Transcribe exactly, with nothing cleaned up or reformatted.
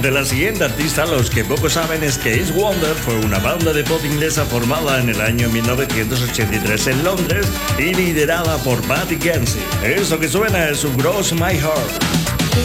De la siguiente artista, los que poco saben es que Ace Wonder fue una banda de pop inglesa formada en el año mil novecientos ochenta y tres en Londres y liderada por Buddy Gunsey. Eso que suena es su Cross My Heart.